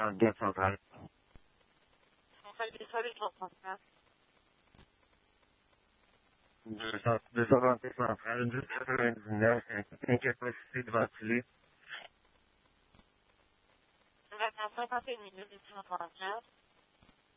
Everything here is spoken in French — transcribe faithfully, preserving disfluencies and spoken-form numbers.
euh, bien centrale. Centrale des sols, je l'entends pas. De santé centrale, dix quatre-vingt-dix-neuf, incapacité de ventiler. On va faire cinquante et une minutes de cinquante-quatre.